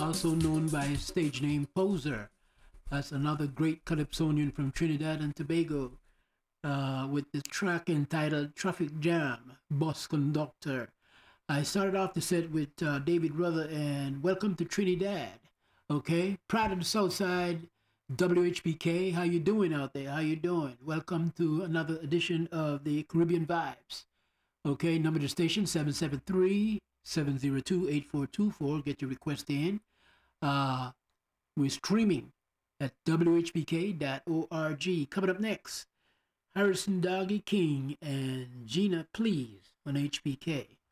also known by his stage name Poser. That's another great calypsonian from Trinidad and Tobago, with the track entitled Traffic Jam, Boss Conductor. I started off the set with David Ruther and Welcome to Trinidad. Okay, proud of the South Side, WHBK. How you doing out there? How you doing? Welcome to another edition of the Caribbean Vibes. Okay, number to the station 773-702-8424. Get your request in. We're streaming at whbk.org. Coming up next, Harrison Doggy King and Gina Please on HBK.